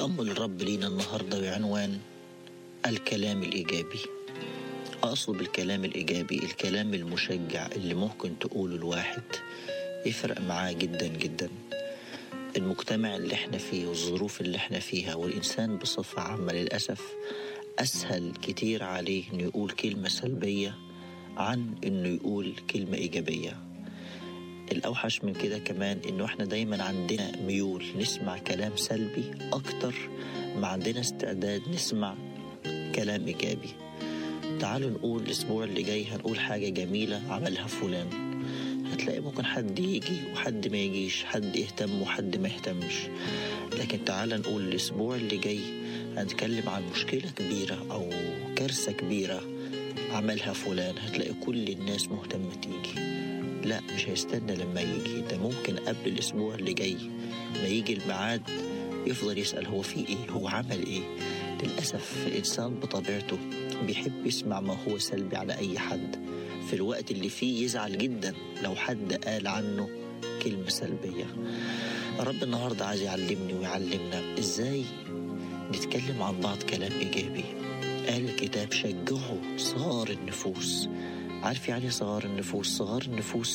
تأمل الرب لينا النهاردة بعنوان الكلام الإيجابي. أقصد بالكلام الإيجابي الكلام المشجع اللي ممكن تقوله الواحد يفرق معاه جدا جدا. المجتمع اللي احنا فيه والظروف اللي احنا فيها والإنسان بصفة عامة للأسف أسهل كتير عليه إنه يقول كلمة سلبية عن إنه يقول كلمة إيجابية. الأوحش من كده كمان إنه احنا دايما عندنا ميول نسمع كلام سلبي أكتر ما عندنا استعداد نسمع كلام إيجابي. تعالوا نقول الأسبوع اللي جاي هنقول حاجة جميلة عملها فلان، هتلاقي ممكن حد يجي وحد ما يجيش، حد يهتم وحد ما يهتمش. لكن تعالوا نقول الأسبوع اللي جاي هنتكلم عن مشكلة كبيرة أو كارثة كبيرة عملها فلان، هتلاقي كل الناس مهتمة تيجي. لا، مش هيستنى لما يجي، ده ممكن قبل الأسبوع اللي جاي ما يجي الميعاد يفضل يسأل هو في إيه، هو عمل إيه. للأسف الإنسان بطبيعته بيحب يسمع ما هو سلبي على أي حد، في الوقت اللي فيه يزعل جدا لو حد قال عنه كلمة سلبية. رب النهاردة عايز يعلمني ويعلمنا إزاي نتكلم عن بعض كلام إيجابي. قال الكتاب شجعوا صغار النفوس. عارف يعني صغار النفوس؟ صغار النفوس